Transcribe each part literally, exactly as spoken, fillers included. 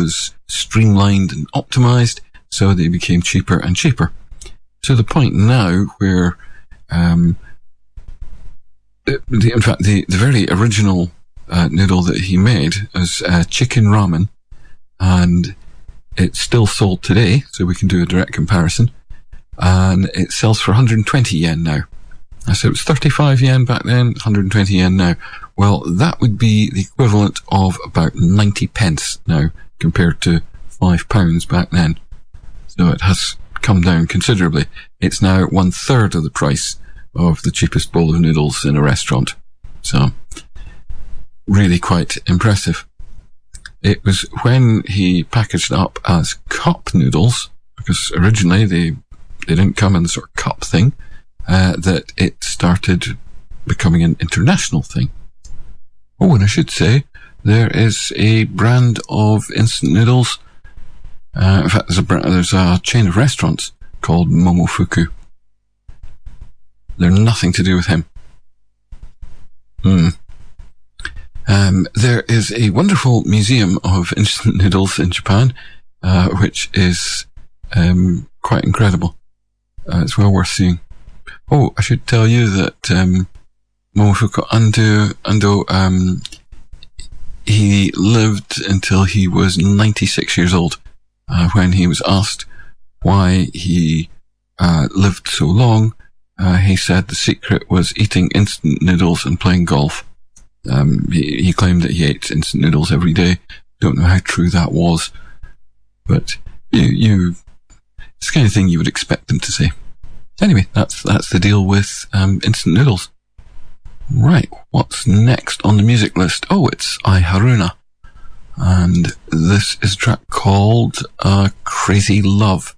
was streamlined and optimized, so they became cheaper and cheaper. To the point now where, um, the, the, in fact, the, the very original uh, noodle that he made was uh, chicken ramen, and it's still sold today, so we can do a direct comparison, and it sells for one hundred twenty yen now. So it was thirty-five yen back then, one hundred twenty yen now. Well, that would be the equivalent of about ninety pence now, compared to five pounds back then. So it has come down considerably. It's now one third of the price of the cheapest bowl of noodles in a restaurant. So, really quite impressive. It was when he packaged it up as cup noodles, because originally they, they didn't come in the sort of cup thing, uh, that it started becoming an international thing. Oh, and I should say, there is a brand of instant noodles. Uh, in fact, there's a, there's a chain of restaurants called Momofuku. They're nothing to do with him. Hmm. Um, there is a wonderful museum of instant noodles in Japan, uh, which is um, quite incredible. Uh, it's well worth seeing. Oh, I should tell you that um, Momofuku Ando, Ando um, he lived until he was ninety-six years old. Uh, when he was asked why he uh, lived so long, uh, he said the secret was eating instant noodles and playing golf. Um, he, he claimed that he ate instant noodles every day. Don't know how true that was, but you, you, it's the kind of thing you would expect them to say. Anyway, that's that's the deal with um, instant noodles. Right, what's next on the music list? Oh, it's Ai Haruna. And this is a track called uh, Crazy Love,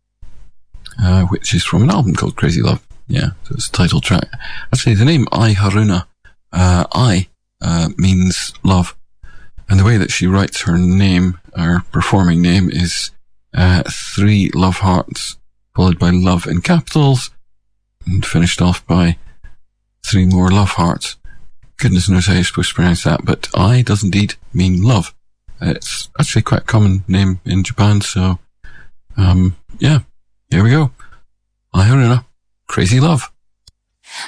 uh, which is from an album called Crazy Love. Yeah, so it's the title track. Actually, the name Ai Haruna, uh, I uh, means love. And the way that she writes her name, her performing name, is uh, three love hearts, followed by love in capitals, and finished off by three more love hearts. Goodness knows how you're supposed to pronounce that, but I does indeed mean love. It's actually quite a common name in Japan, so, um, yeah, here we go. Ai Haruna, Crazy Love.